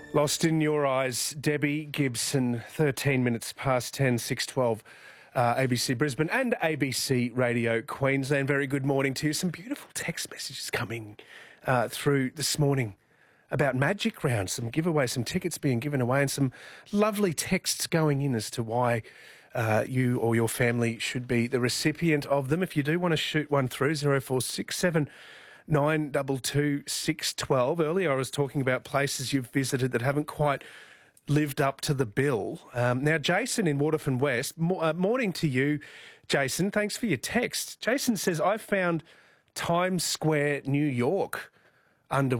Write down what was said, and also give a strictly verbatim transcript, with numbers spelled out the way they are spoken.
Lost in Your Eyes, Debbie Gibson, thirteen minutes past ten, six twelve, uh, A B C Brisbane and A B C Radio Queensland. Very good morning to you. Some beautiful text messages coming uh, through this morning about Magic Round, some giveaways, some tickets being given away and some lovely texts going in as to why uh, you or your family should be the recipient of them. If you do want to shoot one through, zero four six seven nine two two six one two. Earlier I was talking about places you've visited that haven't quite lived up to the bill. Um, now, Jason in Waterford West, mo- uh, morning to you, Jason. Thanks for your text. Jason says, I found Times Square, New York under